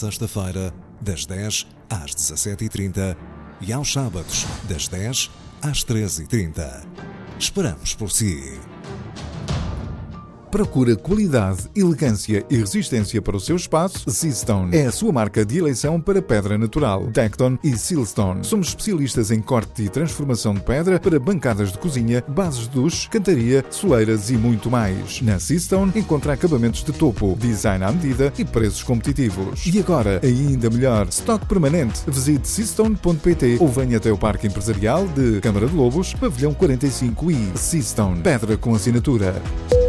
Sexta-feira, das 10 às 17h30 e aos sábados, das 10 às 13h30. Esperamos por si. Procura qualidade, elegância e resistência para o seu espaço? Seastone é a sua marca de eleição para pedra natural. Tecton e Sealstone. Somos especialistas em corte e transformação de pedra para bancadas de cozinha, bases de duche, cantaria, soleiras e muito mais. Na Seastone encontra acabamentos de topo, design à medida e preços competitivos. E agora, ainda melhor, estoque permanente. Visite seastone.pt ou venha até o Parque Empresarial de Câmara de Lobos, Pavilhão 45 e Seastone. Pedra com assinatura.